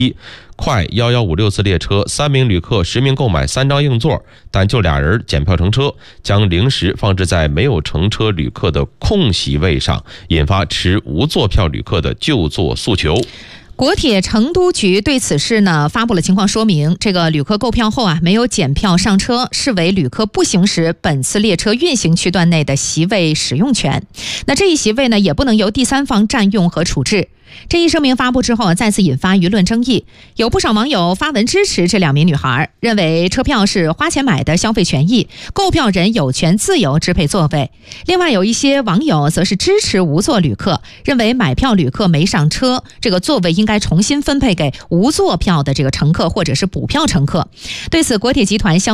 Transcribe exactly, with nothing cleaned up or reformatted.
一快一一五六次列车三名旅客实名购买三张硬座，但就俩人检票乘车，将零食放置在没有乘车旅客的空席位上，引发持无座票旅客的就座诉求。 国铁成都局对此事呢发布了情况说明，这个旅客购票后啊没有检票上车，视为旅客不行使本次列车运行区段内的席位使用权。那这一席位呢也不能由第三方占用和处置。这一声明发布之后，再次引发舆论争议，有不少网友发文支持这两名女孩，认为车票是花钱买的消费权益，购票人有权自由支配座位。另外有一些网友则是支持无座旅客，认为买票旅客没上车，这个座位应该重新分配给无座票的这个乘客或者是补票乘客。对此，国铁集团相